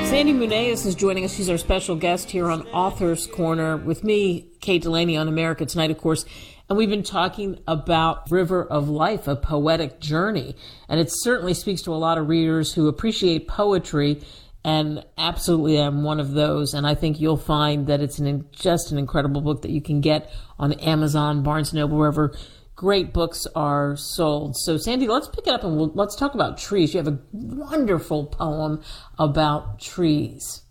Sandy Munoz is joining us. She's our special guest here on Author's Corner with me, Kate Delaney, on America Tonight, of course. And we've been talking about River of Life, a poetic journey. And it certainly speaks to a lot of readers who appreciate poetry. And absolutely, I'm one of those. And I think you'll find that it's just an incredible book that you can get on Amazon, Barnes & Noble, wherever great books are sold. So, Sandy, let's pick it up and let's talk about trees. You have a wonderful poem about trees.